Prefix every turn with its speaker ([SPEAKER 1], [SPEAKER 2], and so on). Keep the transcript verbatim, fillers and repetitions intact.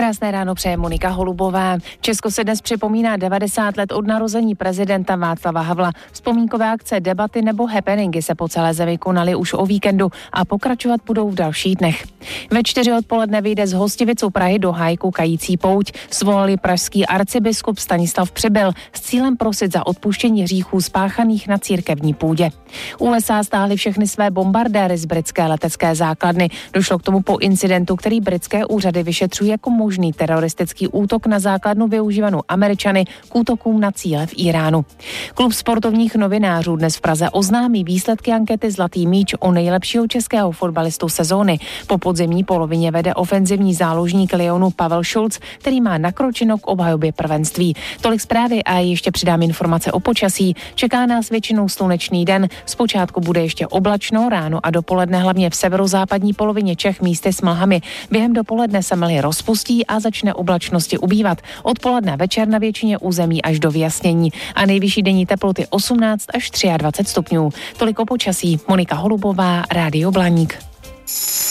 [SPEAKER 1] Krásné ráno přeje Monika Holubová. Česko se dnes připomíná devadesát let od narození prezidenta Václava Havla. Vzpomínkové akce, debaty nebo happeningy se po celé zemi konaly už o víkendu a pokračovat budou v dalších dnech. Ve čtyři odpoledne vyjde z Hostivic u Prahy do Hájku kající pouť. Svolali pražský arcibiskup Stanislav Přibyl s cílem prosit za odpuštění hříchů spáchaných na církevní půdě. U S A stáhly všechny své bombardéry z britské letecké základny. Došlo k tomu po incidentu, který britské úřady vyšetřují jako možný teroristický útok na základnu využívanou Američany k útokům na cíle v Iránu. Klub sportovních novinářů dnes v Praze oznámí výsledky ankety Zlatý míč o nejlepšího českého fotbalistu sezóny. Po podzimní polovině vede ofenzivní záložník Lyonu Pavel Šulc, který má nakročeno k obhajobě prvenství. Tolik zprávy a ještě přidám informace o počasí. Čeká nás většinou slunečný den. Zpočátku bude ještě oblačno, ráno a dopoledne hlavně v severozápadní polovině Čech místy s mlhami. Během dopoledne se mlhy rozpustí a začne oblačnosti ubývat. Odpoledne večer na většině území až do vyjasnění a nejvyšší denní teploty osmnáct až dvacet tři stupňů. Tolik o počasí. Monika Holubová, Rádio Blaník.